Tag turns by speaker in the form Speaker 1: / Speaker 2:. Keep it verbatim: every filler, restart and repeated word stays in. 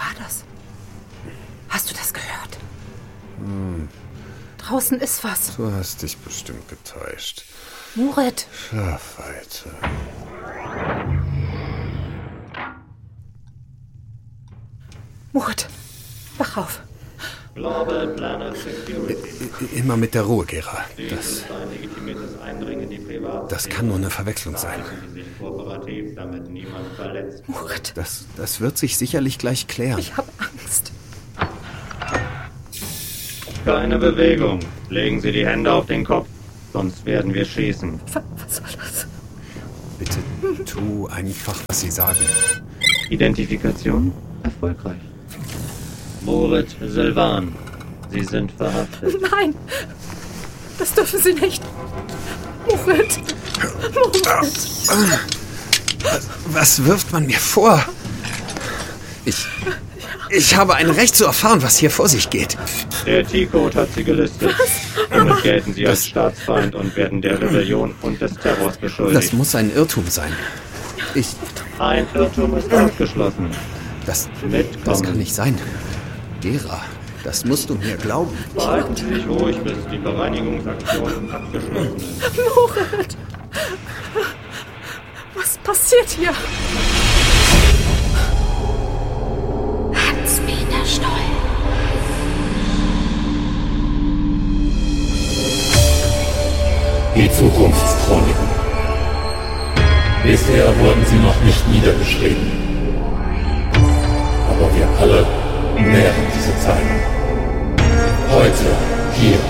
Speaker 1: war das? Hast du das gehört?
Speaker 2: Hm.
Speaker 1: Draußen ist was.
Speaker 2: Du hast dich bestimmt getäuscht.
Speaker 1: Murat.
Speaker 2: Schlaf weiter.
Speaker 1: Murat, wach auf.
Speaker 3: Global Planet Security.
Speaker 2: Immer mit der Ruhe, Gera.
Speaker 3: Dies
Speaker 2: Das,
Speaker 3: ist ein legitimiertes Eindringen in die Privatsphäre.
Speaker 2: das kann nur eine Verwechslung sein.
Speaker 3: Verhalten Sie sich kooperativ, damit niemand verletzt wird.
Speaker 1: Murat,
Speaker 2: Das, das wird sich sicherlich gleich klären.
Speaker 1: ich habe Angst.
Speaker 3: Keine Bewegung. Legen Sie die Hände auf den Kopf, sonst werden wir schießen.
Speaker 1: Was, was soll das?
Speaker 2: Bitte tu einfach, was sie sagen.
Speaker 3: Identifikation erfolgreich. Moritz Silvan, Sie sind verhaftet.
Speaker 1: Nein, das dürfen Sie nicht. Murat, Murat.
Speaker 2: Was, was wirft man mir vor? Ich, ich habe ein Recht zu erfahren, was hier vor sich geht.
Speaker 3: Der T-Code hat Sie gelistet. Somit gelten Sie als Staatsfeind und werden der Rebellion und des Terrors
Speaker 2: Das
Speaker 3: beschuldigt.
Speaker 2: muss ein Irrtum sein. Ich...
Speaker 3: Ein Irrtum ist ausgeschlossen.
Speaker 2: Das,
Speaker 3: Mitkommen.
Speaker 2: das kann nicht sein. Gera, das musst du mir glauben.
Speaker 3: Behalten Sie sich ruhig, bis die Bereinigungsaktion abgeschlossen ist.
Speaker 1: Murat, was passiert hier?
Speaker 4: Hans-Peter Stoll.
Speaker 5: Die Zukunftschroniken. Bisher wurden sie noch nicht niedergeschrieben. Aber wir alle nähren diese Zeiten. Heute, hier.